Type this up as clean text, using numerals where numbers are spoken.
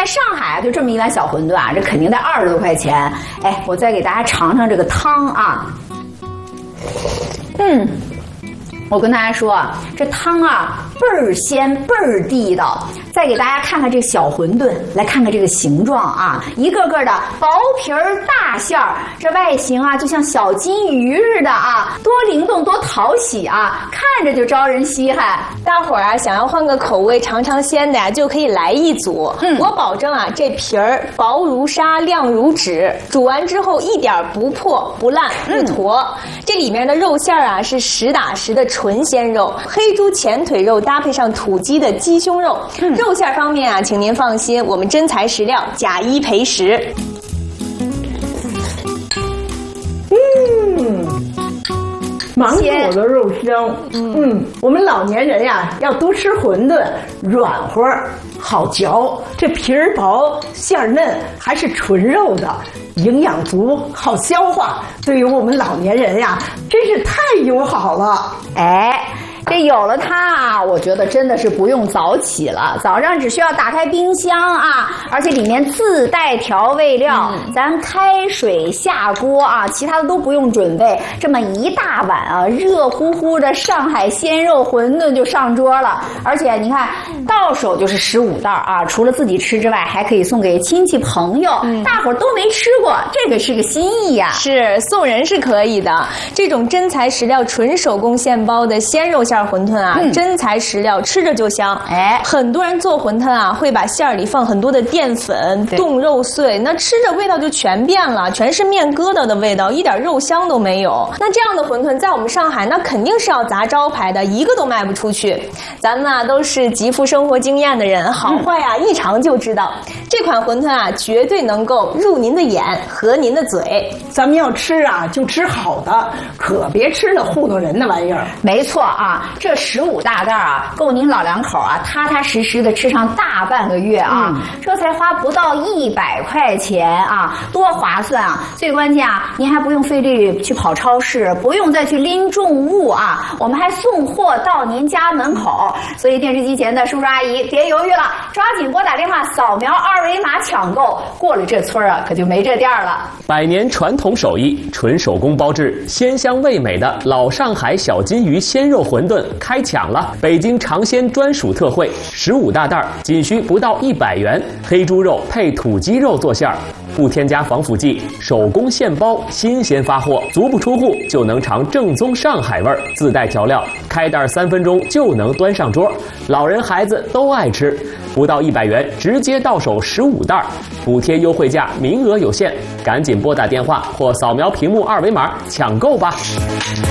在上海啊，就这么一碗小馄饨啊，这肯定得20多块钱。哎，我再给大家尝尝这个汤啊。我跟大家说啊，这汤啊倍儿鲜倍儿地道。再给大家看看这小馄饨，来看看这个形状啊，一个个的薄皮儿大馅儿，这外形啊就像小金鱼似的啊，多灵动多讨喜啊，看着就招人稀罕。 大伙儿啊，想要换个口味尝尝鲜的呀，就可以来一组。我保证啊，这皮儿薄如纱，亮如纸，煮完之后一点不破不烂不坨。这里面的肉馅儿啊是实打实的纯鲜肉，黑猪前腿肉搭配上土鸡的鸡胸肉。肉馅方面啊，请您放心，我们真材实料，假一赔10。 满口的肉香。我们老年人呀，要多吃馄饨，软和好嚼，这皮儿薄馅儿嫩，还是纯肉的，营养足，好消化，对于我们老年人呀，真是太友好了。 哎，这有了它啊，我觉得真的是不用早起了，早上只需要打开冰箱啊，而且里面自带调味料，咱开水下锅啊，其他的都不用准备，这么一大碗啊，热乎乎的上海鲜肉馄饨就上桌了。而且你看，到手就是15袋啊，除了自己吃之外，还可以送给亲戚朋友，大伙儿都没吃过，这个是个心意呀。 是送人是可以的，这种真材实料、纯手工现包的鲜肉馅馄饨啊，真材实料，吃着就香。哎，很多人做馄饨啊，会把馅儿里放很多的淀粉、冻肉碎，那吃着味道就全变了，全是面疙瘩的味道，一点肉香都没有。那这样的馄饨在我们上海，那肯定是要砸招牌的，一个都卖不出去。咱们啊都是极富生活经验的人，好坏啊一尝就知道。这款馄饨啊，绝对能够入您的眼，合您的嘴。 咱们要吃啊，就吃好的，可别吃那糊弄人的玩意儿。 没错啊，这15大袋啊，够您老两口啊踏踏实实的吃上大半个月啊，这才花不到100块钱啊，多划算啊！最关键啊，您还不用费力去跑超市，不用再去拎重物啊，我们还送货到您家门口。所以电视机前的叔叔阿姨别犹豫了，抓紧拨打电话扫描2维码抢购，过了这村啊，可就没这店了。 100年传统手艺，纯手工包制，鲜香味美的老上海小金鱼鲜肉馄饨开抢了！北京尝鲜专属特惠，15大袋，仅需不到100元，黑猪肉配土鸡肉做馅儿，不添加防腐剂，手工现包，新鲜发货，足不出户就能尝正宗上海味儿，自带调料，开袋3分钟就能端上桌，老人孩子都爱吃，不到100元直接到手15袋，补贴优惠价，名额有限，赶紧拨打电话或扫描屏幕2维码抢购吧。